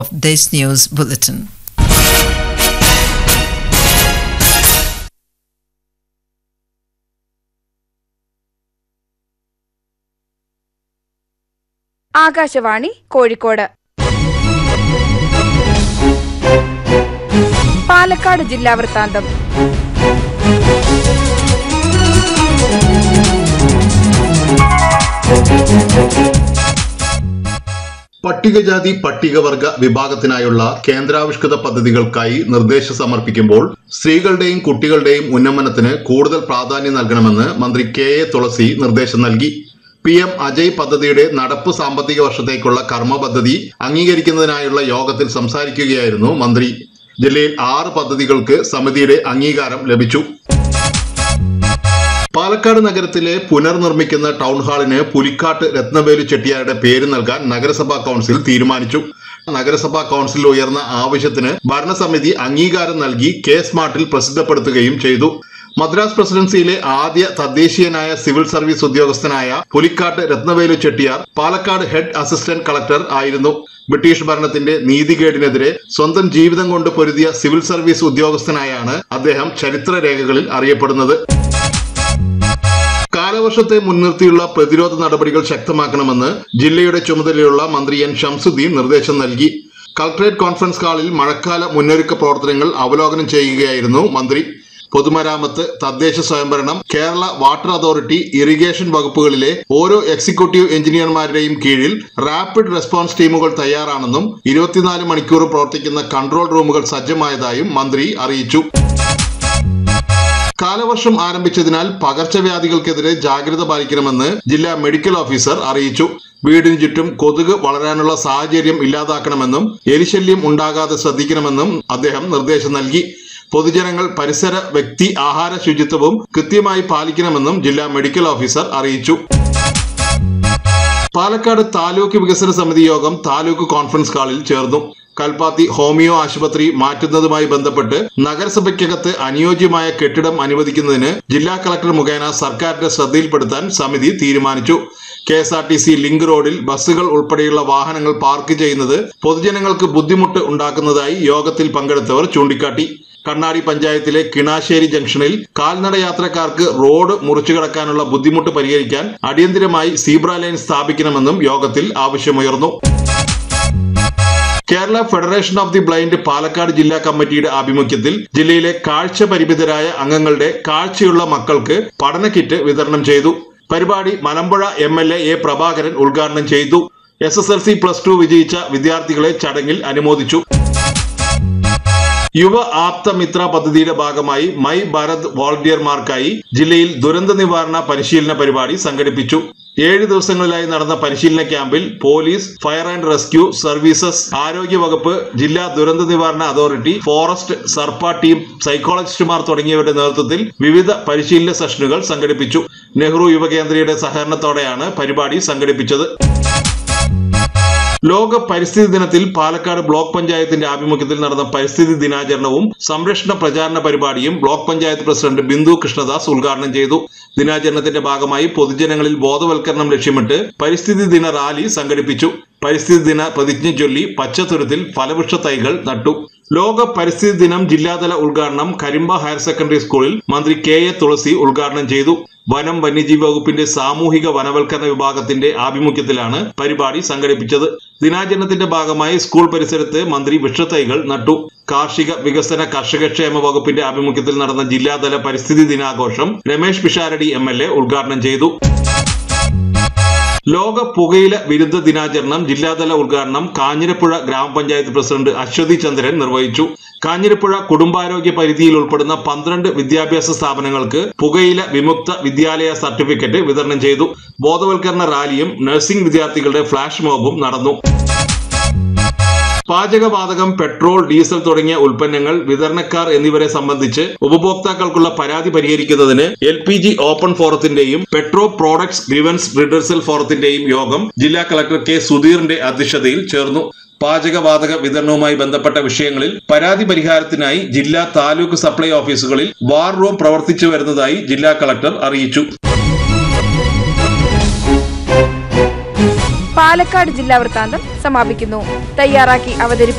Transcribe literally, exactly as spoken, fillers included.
of this news bulletin. Akashvani Kozhikode. Palakkad ജില്ലാ വൃത്താന്തം. പട്ടികജാതി പട്ടികവർഗ വിഭാഗത്തിനായുള്ള കേന്ദ്രാവിഷ്കൃത പദ്ധതികൾക്കായി നിർദ്ദേശം സമർപ്പിക്കുമ്പോൾ സ്ത്രീകളുടെയും കുട്ടികളുടെയും ഉന്നമനത്തിന് കൂടുതൽ പ്രാധാന്യം നൽകണമെന്ന് മന്ത്രി കെ എ തുളസി നിർദ്ദേശം നൽകി. പി എം അജയ് പദ്ധതിയുടെ നടപ്പ് സാമ്പത്തിക വർഷത്തേക്കുള്ള കർമ്മ പദ്ധതി അംഗീകരിക്കുന്നതിനായുള്ള യോഗത്തിൽ സംസാരിക്കുകയായിരുന്നു മന്ത്രി. ജില്ലയിൽ ആറ് പദ്ധതികൾക്ക് സമിതിയുടെ അംഗീകാരം ലഭിച്ചു. പാലക്കാട് നഗരത്തിലെ പുനർനിർമ്മിക്കുന്ന ടൗൺ ഹാളിന് പുലിക്കാട്ട് രത്നവേലു ചെട്ടിയാരുടെ പേര് നൽകാൻ നഗരസഭാ കൌൺസിൽ തീരുമാനിച്ചു. നഗരസഭാ കൌൺസിൽ ഉയർന്ന ആവശ്യത്തിന് ഭരണസമിതി അംഗീകാരം നൽകി കെ സ്മാർട്ടിൽ പ്രസിദ്ധപ്പെടുത്തുകയും ചെയ്തു. മദ്രാസ് പ്രസിഡൻസിയിലെ ആദ്യ തദ്ദേശീയനായ സിവിൽ സർവീസ് ഉദ്യോഗസ്ഥനായ Pulicat Rathnavelu Chettiar Palakkad head assistant collector ആയിരുന്നു. ബ്രിട്ടീഷ് ഭരണത്തിന്റെ നീതികേടിനെതിരെ സ്വന്തം ജീവിതം കൊണ്ട് പൊരുതിയ സിവിൽ സർവീസ് ഉദ്യോഗസ്ഥനായാണ് അദ്ദേഹം ചരിത്രരേഖകളിൽ അറിയപ്പെടുന്നത്. കാലവർഷത്തെ മുൻനിർത്തിയുള്ള പ്രതിരോധ നടപടികൾ ശക്തമാക്കണമെന്ന് ജില്ലയുടെ ചുമതലയുള്ള മന്ത്രി എൻ ഷംസുദ്ദീൻ നിർദ്ദേശം നൽകി. കളക്ടറേറ്റ് കോൺഫറൻസ് ഹാളിൽ മഴക്കാല മുന്നൊരുക്ക പ്രവർത്തനങ്ങൾ അവലോകനം ചെയ്യുകയായിരുന്നു മന്ത്രി. പൊതുമരാമത്ത്, തദ്ദേശ സ്വയംഭരണം, കേരള വാട്ടർ അതോറിറ്റി, ഇറിഗേഷൻ വകുപ്പുകളിലെ ഓരോ എക്സിക്യൂട്ടീവ് എഞ്ചിനീയർമാരുടെയും കീഴിൽ റാപ്പിഡ് റെസ്പോൺസ് ടീമുകൾ തയ്യാറാണെന്നും ഇരുപത്തിനാല് മണിക്കൂർ പ്രവർത്തിക്കുന്ന കൺട്രോൾ റൂമുകൾ സജ്ജമായതായും മന്ത്രി അറിയിച്ചു. കാലവർഷം ആരംഭിച്ചതിനാൽ പകർച്ചവ്യാധികൾക്കെതിരെ ജാഗ്രത പാലിക്കണമെന്ന് ജില്ലാ മെഡിക്കൽ ഓഫീസർ അറിയിച്ചു. വീടിന് ചുറ്റും കൊതുക് വളരാനുള്ള സാഹചര്യം ഇല്ലാതാക്കണമെന്നും എലിശല്യം ഉണ്ടാകാതെ ശ്രദ്ധിക്കണമെന്നും അദ്ദേഹം നിർദ്ദേശം നൽകി. പൊതുജനങ്ങൾ പരിസര വ്യക്തി ആഹാര ശുചിത്വവും കൃത്യമായി പാലിക്കണമെന്നും ജില്ലാ മെഡിക്കൽ ഓഫീസർ അറിയിച്ചു. പാലക്കാട് താലൂക്ക് വികസന സമിതി യോഗം താലൂക്ക് കോൺഫറൻസ് ഹാളിൽ ചേർന്നു. കൽപ്പാത്തി ഹോമിയോ ആശുപത്രി മാറ്റുന്നതുമായി ബന്ധപ്പെട്ട് നഗരസഭയ്ക്കകത്ത് അനുയോജ്യമായ കെട്ടിടം അനുവദിക്കുന്നതിന് ജില്ലാ കളക്ടർ മുഖേന സർക്കാരിന്റെ ശ്രദ്ധയിൽപ്പെടുത്താൻ സമിതി തീരുമാനിച്ചു. K S R T C link റോഡിൽ ബസ്സുകൾ ഉൾപ്പെടെയുള്ള വാഹനങ്ങൾ പാർക്ക് ചെയ്യുന്നത് പൊതുജനങ്ങൾക്ക് ബുദ്ധിമുട്ട് ഉണ്ടാക്കുന്നതായി യോഗത്തിൽ പങ്കെടുത്തവർ ചൂണ്ടിക്കാട്ടി. കണ്ണാടി പഞ്ചായത്തിലെ കിണാശ്ശേരി ജംഗ്ഷനിൽ കാൽനട യാത്രക്കാർക്ക് റോഡ് മുറിച്ചു കടക്കാനുള്ള ബുദ്ധിമുട്ട് പരിഹരിക്കാൻ അടിയന്തരമായി സീബ്ര ലൈൻ സ്ഥാപിക്കണമെന്നും യോഗത്തിൽ ആവശ്യമുയർന്നു. Kerala federation of the blind Palakkad ജില്ലാ കമ്മിറ്റിയുടെ ആഭിമുഖ്യത്തിൽ ജില്ലയിലെ കാഴ്ച പരിമിതരായ അംഗങ്ങളുടെ കാഴ്ചയുള്ള മക്കൾക്ക് പഠന കിറ്റ് വിതരണം ചെയ്തു. പരിപാടി Malampuzha M L A A Prabhakaran ഉദ്ഘാടനം ചെയ്തു. S S L C plus two വിജയിച്ച വിദ്യാർത്ഥികളെ ചടങ്ങിൽ അനുമോദിച്ചു. യുവ ആപ്ത മിത്ര പദ്ധതിയുടെ ഭാഗമായി മൈ ഭാരത് വോളണ്ടിയർമാർക്കായി ജില്ലയിൽ ദുരന്ത നിവാരണ പരിശീലന പരിപാടി സംഘടിപ്പിച്ചു. ഏഴ് ദിവസങ്ങളിലായി നടന്ന പരിശീലന ക്യാമ്പിൽ police, fire and rescue services, ആരോഗ്യ വകുപ്പ്, ജില്ലാ ദുരന്ത നിവാരണ അതോറിറ്റി, ഫോറസ്റ്റ്, സർപ്പ ടീം, സൈക്കോളജിസ്റ്റുമാർ തുടങ്ങിയവരുടെ നേതൃത്വത്തിൽ വിവിധ പരിശീലന സെഷനുകൾ സംഘടിപ്പിച്ചു. നെഹ്റു യുവകേന്ദ്രയുടെ സഹകരണത്തോടെയാണ് പരിപാടി സംഘടിപ്പിച്ചത്. ലോക പരിസ്ഥിതി ദിനത്തിൽ പാലക്കാട് ബ്ലോക്ക് പഞ്ചായത്തിന്റെ ആഭിമുഖ്യത്തിൽ നടന്ന പരിസ്ഥിതി ദിനാചരണവും സംരക്ഷണ പ്രചാരണ പരിപാടിയും ബ്ലോക്ക് പഞ്ചായത്ത് പ്രസിഡന്റ് ബിന്ദു കൃഷ്ണദാസ് ഉദ്ഘാടനം ചെയ്തു. ദിനാചരണത്തിന്റെ ഭാഗമായി പൊതുജനങ്ങളിൽ ബോധവൽക്കരണം ലക്ഷ്യമിട്ട് പരിസ്ഥിതി ദിന റാലി സംഘടിപ്പിച്ചു. പരിസ്ഥിതി ദിന പ്രതിജ്ഞ ചൊല്ലി പച്ചത്തുരുത്തിൽ ഫലവൃക്ഷ തൈകൾ നട്ടു. ലോക പരിസ്ഥിതി ദിനം ജില്ലാതല ഉദ്ഘാടനം കരിമ്പ ഹയർ സെക്കൻഡറി സ്കൂളിൽ മന്ത്രി കെ എ തുളസി ഉദ്ഘാടനം ചെയ്തു. വനം വന്യജീവി വകുപ്പിന്റെ സാമൂഹിക വനവൽക്കരണ വിഭാഗത്തിന്റെ ആഭിമുഖ്യത്തിലാണ് പരിപാടി സംഘടിപ്പിച്ചത്. ദിനാചരണത്തിന്റെ ഭാഗമായി സ്കൂൾ പരിസരത്ത് മന്ത്രി വൃക്ഷത്തൈകൾ നട്ടു. കാർഷിക വികസന കർഷകക്ഷേമ വകുപ്പിന്റെ ആഭിമുഖ്യത്തിൽ നടന്ന ജില്ലാതല പരിസ്ഥിതി ദിനാഘോഷം Ramesh Pisharody M L A ഉദ്ഘാടനം ചെയ്തു. ലോക പുകയില വിരുദ്ധ ദിനാചരണം ജില്ലാതല ഉദ്ഘാടനം കാഞ്ഞിരപ്പുഴ ഗ്രാമപഞ്ചായത്ത് പ്രസിഡന്റ് അശ്വതി ചന്ദ്രൻ നിർവഹിച്ചു. കാഞ്ഞിരപ്പുഴ കുടുംബാരോഗ്യ പരിധിയിൽ ഉൾപ്പെടുന്ന പന്ത്രണ്ട് വിദ്യാഭ്യാസ സ്ഥാപനങ്ങൾക്ക് പുകയില വിമുക്ത വിദ്യാലയ സർട്ടിഫിക്കറ്റ് വിതരണം ചെയ്തു. ബോധവൽക്കരണ റാലിയും നഴ്സിംഗ് വിദ്യാർത്ഥികളുടെ ഫ്ലാഷ് മോബും നടന്നു. പാചകവാതകം, പെട്രോൾ, ഡീസൽ തുടങ്ങിയ ഉൽപ്പന്നങ്ങൾ, വിതരണക്കാർ എന്നിവരെ സംബന്ധിച്ച് ഉപഭോക്താക്കൾക്കുള്ള പരാതി പരിഹരിക്കുന്നതിന് L P G open ഫോറത്തിന്റെയും petro products grievance റിഡേഴ്സൽ ഫോറത്തിന്റെയും യോഗം ജില്ലാ കളക്ടർ കെ സുധീറിന്റെ അധ്യക്ഷതയിൽ ചേർന്നു. പാചകവാതക വിതരണവുമായി ബന്ധപ്പെട്ട വിഷയങ്ങളിൽ പരാതി പരിഹാരത്തിനായി ജില്ലാ താലൂക്ക് സപ്ലൈ ഓഫീസുകളിൽ വാർ റൂം പ്രവർത്തിച്ചു വരുന്നതായി ജില്ലാ കളക്ടർ അറിയിച്ചു. പാലക്കാട് ജില്ലാ വൃത്താന്തം സമാപിക്കുന്നു. തയ്യാറാക്കി അവതരിപ്പിച്ചു